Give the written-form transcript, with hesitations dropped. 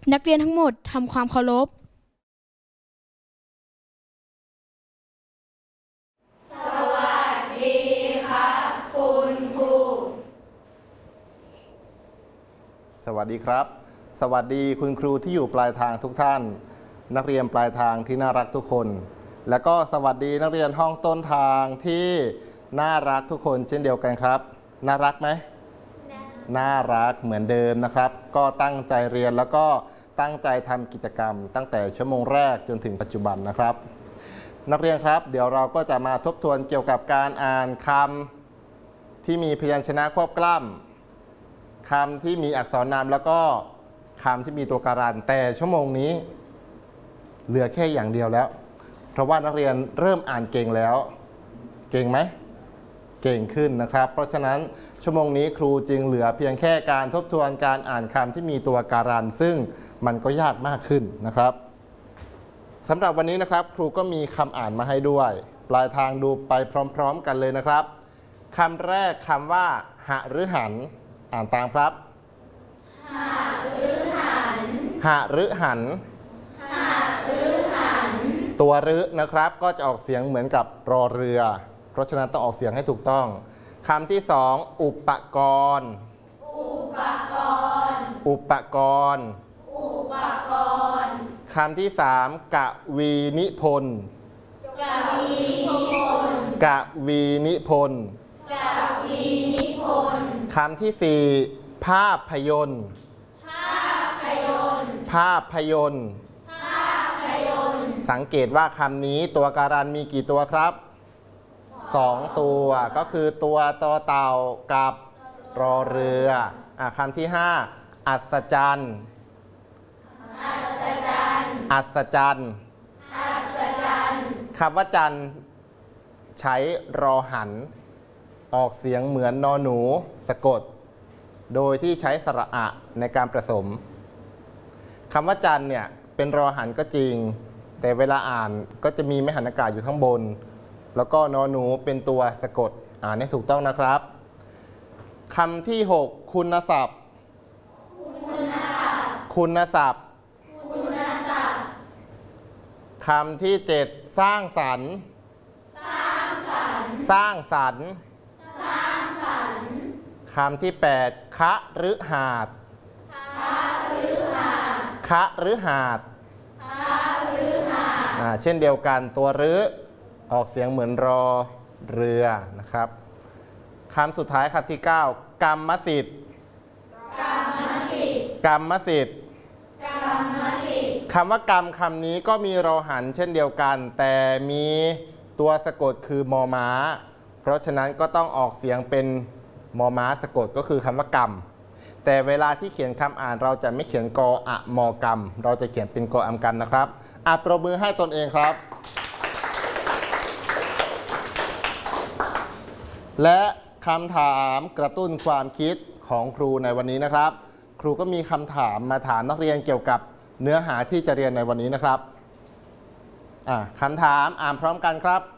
นักเรียนทั้งหมดทำความเคารพสวัสดีครับคุณครูสวัสดีครับสวัสดีคุณครูที่อยู่ปลายทางทุกท่านนักเรียนปลายทางที่น่ารักทุกคนและก็สวัสดีนักเรียนห้องต้นทางที่น่ารักทุกคนเช่นเดียวกันครับน่ารักไหมน่ารักเหมือนเดิมนะครับก็ตั้งใจเรียนแล้วก็ตั้งใจทำกิจกรรมตั้งแต่ชั่วโมงแรกจนถึงปัจจุบันนะครับนักเรียนครับเดี๋ยวเราก็จะมาทบทวนเกี่ยวกับการอ่านคำที่มีพยัญชนะควบกล้ำคำที่มีอักษรนามแล้วก็คำที่มีตัวการันแต่ชั่วโมงนี้เหลือแค่อย่างเดียวแล้วเพราะว่านักเรียนเริ่มอ่านเก่งแล้วเก่งไหมเก่งขึ้นนะครับเพราะฉะนั้นชั่วโมงนี้ครูจึงเหลือเพียงแค่การทบทวนการอ่านคำที่มีตัวการันซึ่งมันก็ยากมากขึ้นนะครับสำหรับวันนี้นะครับครูก็มีคำอ่านมาให้ด้วยปลายทางดูไปพร้อมๆกันเลยนะครับคำแรกคำว่าหฤหันอ่านตามครับหฤหันหฤหันหฤหันตัวฤนะครับก็จะออกเสียงเหมือนกับรอเรือเพราะฉะนั้นต้องออกเสียงให้ถูกต้องคำที่สองอุปกรณ์อุปกรณ์อุปกรณ์อุปกรณ์คำที่สามกวีนิพนธ์กวีนิพนธ์กวีนิพนธ์กวีนิพนธ์คำที่สี่ภาพยนตร์ภาพยนตร์ภาพยนตร์ภาพยนตร์สังเกตว่าคำนี้ตัวการันมีกี่ตัวครับ2ตัวก็คือตัวต่อเต่ากับรอเรือคำที่5อัศจรรย์อัศจรรย์อัศจรรย์อัศจรรย์คำว่าจันทร์ใช้รอหันออกเสียงเหมือนนอหนูสะกดโดยที่ใช้สระอะในการผสมคำว่าจันทร์เนี่ยเป็นรอหันก็จริงแต่เวลาอ่านก็จะมีไม่หันอากาศอยู่ข้างบนแล้วก็นอหนูเป็นตัวสะกดอ่านให้ถูกต้องนะครับคำที่6คุณศัพท์คุณศัพท์คำที่7สร้างสรรค์สร้างสรรค์คำที่8คฤหาสน์คฤหาสน์เช่นเดียวกันตัวฤออกเสียงเหมือนรอเรือนะครับคำสุดท้ายคำที่9กรรมสิทธิ์กรรมสิทธิ์คำว่ากรรมคำนี้ก็มีรอหันเช่นเดียวกันแต่มีตัวสะกดคือมอม้าเพราะฉะนั้นก็ต้องออกเสียงเป็นมอม้าสะกดก็คือคำว่ากรรมแต่เวลาที่เขียนคำอ่านเราจะไม่เขียนกออะมอกรรมเราจะเขียนเป็นกออัมกรรมนะครับปรบมือให้ตนเองครับและคำถามกระตุ้นความคิดของครูในวันนี้นะครับครูก็มีคำถามมาถามนักเรียนเกี่ยวกับเนื้อหาที่จะเรียนในวันนี้นะครับคำถามอ่านพร้อมกันครับ